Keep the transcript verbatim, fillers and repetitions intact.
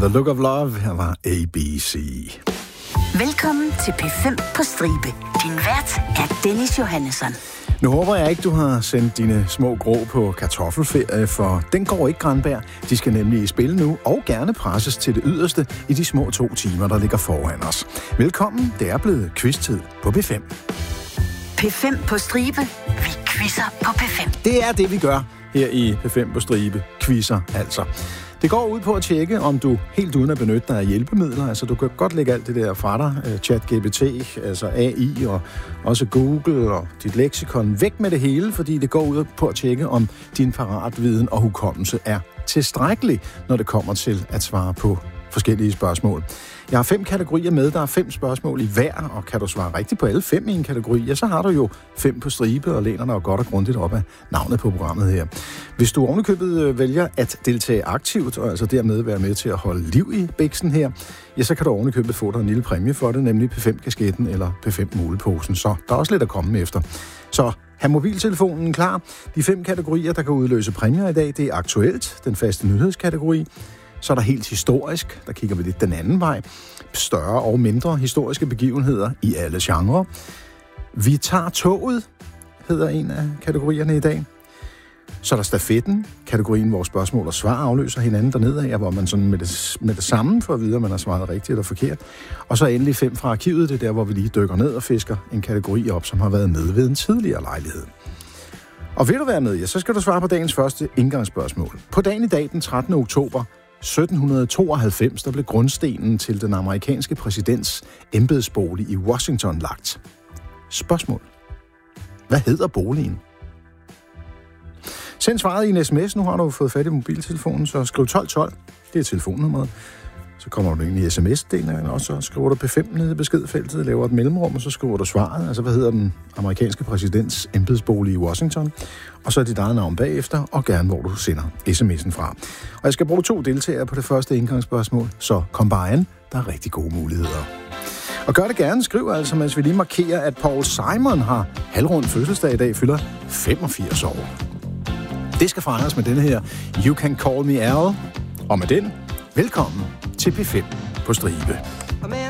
The Look of Love. Her var A B C. Velkommen til P fem på stribe. Din vært er Dennis Johannesson. Nu håber jeg ikke, du har sendt dine små grå på kartoffelferie, for den går ikke, Granberg. De skal nemlig i spil nu, og gerne presses til det yderste i de små to timer, der ligger foran os. Velkommen, det er blevet quiz-tid på P fem. P fem på stribe. Vi quizzer på P fem. Det er det, vi gør her i P fem på stribe. Quizzer, altså. Det går ud på at tjekke, om du helt uden at benytte dig af hjælpemidler, altså du kan godt lægge alt det der fra dig, ChatGPT, altså A I og også Google og dit leksikon, væk med det hele, fordi det går ud på at tjekke, om din paratviden og hukommelse er tilstrækkelig, når det kommer til at svare på forskellige spørgsmål. Jeg har fem kategorier med, der er fem spørgsmål i hver, og kan du svare rigtigt på alle fem i en kategori, ja, så har du jo fem på stribe og læner dig godt og grundigt op af navnet på programmet her. Hvis du ovenikøbet vælger at deltage aktivt, og altså dermed være med til at holde liv i bæksen her, ja, så kan du ovenikøbet få dig en lille præmie for det, nemlig P fem-kasketten eller P fem-muleposen, så der er også lidt at komme efter. Så have mobiltelefonen klar. De fem kategorier, der kan udløse præmier i dag, det er aktuelt, den faste nyhedskategori. Så er der helt historisk, der kigger vi lidt den anden vej. Større og mindre historiske begivenheder i alle genrer. Vi tager toget, hedder en af kategorierne i dag. Så er der stafetten, kategorien, hvor spørgsmål og svar afløser hinanden dernede af, hvor man sådan med det, med det samme får at vide, om man har svaret rigtigt eller forkert. Og så endelig fem fra arkivet, det er der, hvor vi lige dykker ned og fisker en kategori op, som har været med ved en tidligere lejlighed. Og vil du være med, ja, så skal du svare på dagens første indgangsspørgsmål. På dagen i dag, den trettende oktober sytten tooghalvfems, der blev grundstenen til den amerikanske præsidents embedsbolig i Washington lagt. Spørgsmål. Hvad hedder boligen? Send svaret i en sms. Nu har du fået fat i mobiltelefonen, så skriv tolv tolv. Det er telefonnummeret. Så kommer du ind i sms-delen, og så skriver du P fem nede i beskedfeltet, laver et mellemrum, og så skriver du svaret. Altså, hvad hedder den amerikanske præsidents embedsbolig i Washington? Og så er dit eget navn bagefter, og gerne hvor du sender sms'en fra. Og jeg skal bruge to deltagere på det første indgangsspørgsmål, så kom bare an. Der er rigtig gode muligheder. Og gør det gerne. Skriv altså, mens vi lige markerer, at Paul Simon har halvrund fødselsdag i dag, fylder femogfirs år. Det skal fejres med denne her You Can Call Me Al. Og med den, velkommen til P fem på stribe.